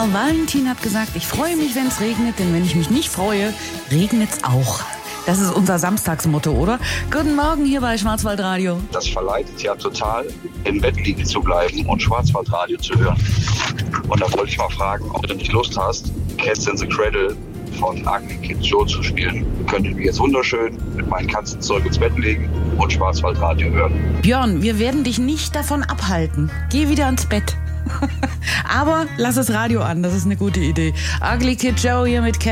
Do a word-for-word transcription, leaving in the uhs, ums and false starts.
Karl Valentin hat gesagt, ich freue mich, wenn es regnet, denn wenn ich mich nicht freue, regnet es auch. Das ist unser Samstagsmotto, oder? Guten Morgen hier bei Schwarzwaldradio. Das verleitet ja total, im Bett liegen zu bleiben und Schwarzwaldradio zu hören. Und da wollte ich mal fragen, ob du nicht Lust hast, Cats in the Cradle von Ugly Kid Joe zu spielen. Wir können mich jetzt wunderschön mit meinem Katzenzeug ins Bett legen und Schwarzwaldradio hören. Björn, wir werden dich nicht davon abhalten. Geh wieder ins Bett. Aber lass das Radio an, das ist eine gute Idee. Ugly Kid Joe hier mit Cats